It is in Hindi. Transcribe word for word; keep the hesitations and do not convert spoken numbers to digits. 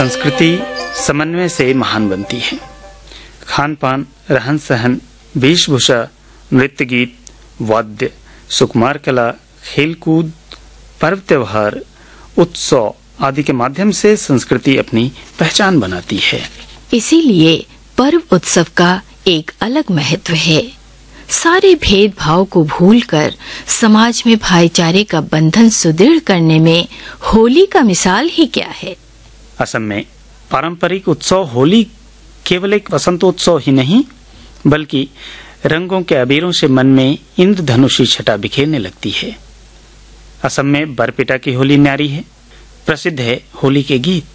संस्कृति समन्वय से महान बनती है। खान पान, रहन सहन, वेशभूषा, नृत्य गीत, वाद्य, सुकुमार कला, खेलकूद, पर्व त्योहार, उत्सव आदि के माध्यम से संस्कृति अपनी पहचान बनाती है। इसीलिए पर्व उत्सव का एक अलग महत्व है। सारे भेदभाव को भूलकर समाज में भाईचारे का बंधन सुदृढ़ करने में होली का मिसाल ही क्या है। असम में पारंपरिक उत्सव होली केवल एक वसंतोत्सव ही नहीं, बल्कि रंगों के अबीरों से मन में इंद्रधनुषी छटा बिखेरने लगती है। असम में बरपेटा की होली न्यारी है। प्रसिद्ध है होली के गीत।